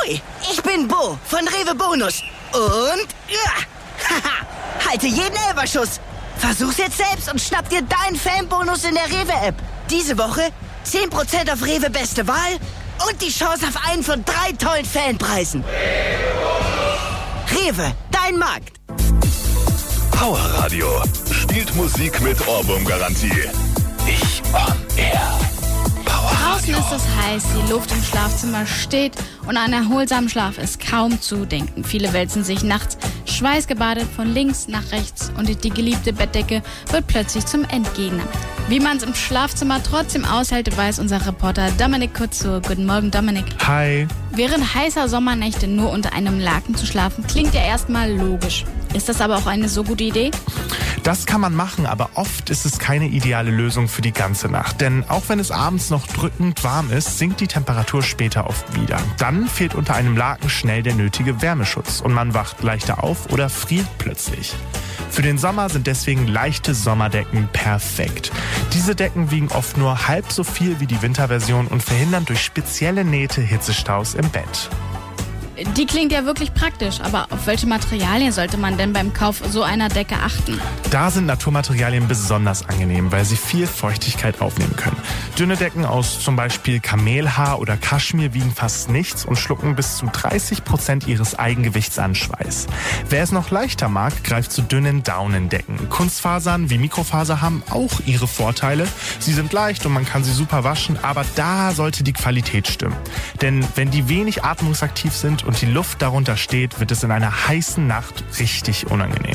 Hi, ich bin Bo von Rewe Bonus. Und halte jeden Elferschuss. Versuch's jetzt selbst und schnapp dir deinen Fanbonus in der Rewe-App. Diese Woche 10% auf Rewe Beste Wahl und die Chance auf einen von 3 tollen Fanpreisen. Rewe, dein Markt. Power Radio spielt Musik mit Ohrwurm-Garantie. Ich on air. Power Draußen Radio. ist es heiß, die Luft im Schlafzimmer steht und an erholsamen Schlaf ist kaum zu denken. Viele wälzen sich nachts schweißgebadet von links nach rechts und die geliebte Bettdecke wird plötzlich zum Endgegner. Wie man es im Schlafzimmer trotzdem aushält, weiß unser Reporter Dominik Kutzur. Guten Morgen, Dominik. Hi. Während heißer Sommernächte nur unter einem Laken zu schlafen, klingt ja erstmal logisch. Ist das aber auch eine so gute Idee? Das kann man machen, aber oft ist es keine ideale Lösung für die ganze Nacht. Denn auch wenn es abends noch drückend warm ist, sinkt die Temperatur später oft wieder. Dann fehlt unter einem Laken schnell der nötige Wärmeschutz und man wacht leichter auf oder friert plötzlich. Für den Sommer sind deswegen leichte Sommerdecken perfekt. Diese Decken wiegen oft nur halb so viel wie die Winterversion und verhindern durch spezielle Nähte Hitzestaus im Bett. Die klingt ja wirklich praktisch, aber auf welche Materialien sollte man denn beim Kauf so einer Decke achten? Da sind Naturmaterialien besonders angenehm, weil sie viel Feuchtigkeit aufnehmen können. Dünne Decken aus zum Beispiel Kamelhaar oder Kaschmir wiegen fast nichts und schlucken bis zu 30% ihres Eigengewichts an Schweiß. Wer es noch leichter mag, greift zu dünnen Daunendecken. Kunstfasern wie Mikrofaser haben auch ihre Vorteile. Sie sind leicht und man kann sie super waschen, aber da sollte die Qualität stimmen. Denn wenn die wenig atmungsaktiv sind und die Luft darunter steht, wird es in einer heißen Nacht richtig unangenehm.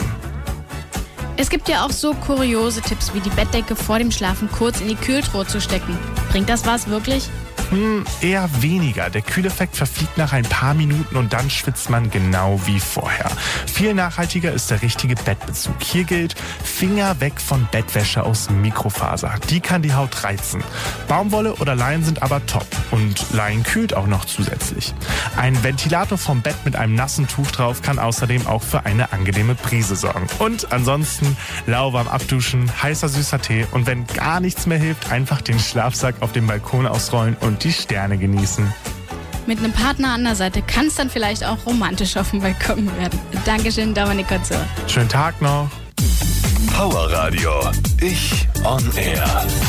Es gibt ja auch so kuriose Tipps, wie die Bettdecke vor dem Schlafen kurz in die Kühltruhe zu stecken. Bringt das was wirklich? Eher weniger. Der Kühleffekt verfliegt nach ein paar Minuten und dann schwitzt man genau wie vorher. Viel nachhaltiger ist der richtige Bettbezug. Hier gilt, Finger weg von Bettwäsche aus Mikrofaser. Die kann die Haut reizen. Baumwolle oder Leinen sind aber top und Leinen kühlt auch noch zusätzlich. Ein Ventilator vom Bett mit einem nassen Tuch drauf kann außerdem auch für eine angenehme Brise sorgen. Und ansonsten lauwarm abduschen, heißer süßer Tee und wenn gar nichts mehr hilft, einfach den Schlafsack auf dem Balkon ausrollen und die Sterne genießen. Mit einem Partner an der Seite kann es dann vielleicht auch romantisch auf dem Balkon werden. Dankeschön, Dominik Kutzur. Schönen Tag noch. Power Radio. Ich on air.